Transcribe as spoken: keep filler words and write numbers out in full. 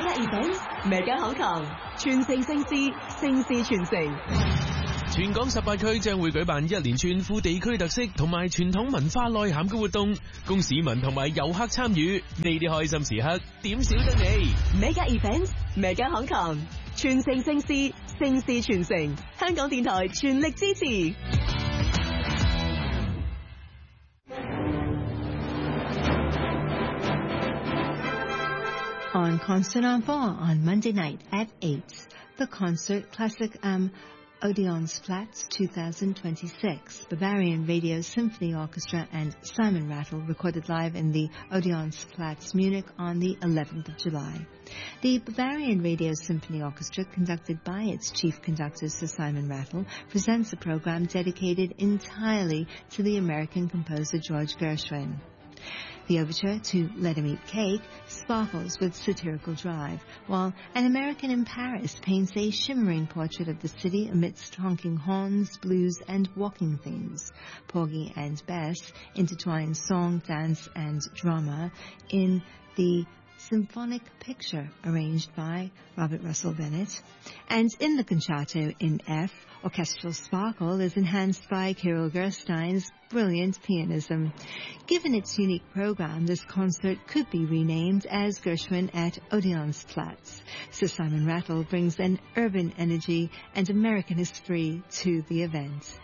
Mega Events Mega 口堂，傳承盛事，盛事傳承。 全港十八區將會舉辦一連串富地區特色同埋傳統文化內涵嘅活動，供市民同埋遊客參與。呢啲開心時刻點少得你 Mega Events Mega 口堂，傳承盛事，盛事傳承。香港電台全力支持。 On Concert Enfant on Monday night at eight, the concert Classic am Odeonsplatz twenty twenty-six, Bavarian Radio Symphony Orchestra and Simon Rattle recorded live in the Odeonsplatz, Munich on the eleventh of July. The Bavarian Radio Symphony Orchestra, conducted by its chief conductor Sir Simon Rattle, presents a program dedicated entirely to the American composer George Gershwin. The overture to Let 'Em Eat Cake sparkles with satirical drive, while An American in Paris paints a shimmering portrait of the city amidst honking horns, blues, and walking themes. Porgy and Bess intertwine song, dance, and drama in the symphonic picture arranged by Robert Russell Bennett. And in the concerto in F, orchestral sparkle is enhanced by Kirill Gerstein's brilliant pianism. Given its unique program, this concert could be renamed as Gershwin at Odeonsplatz. Sir Simon Rattle brings an urban energy and American esprit to the event.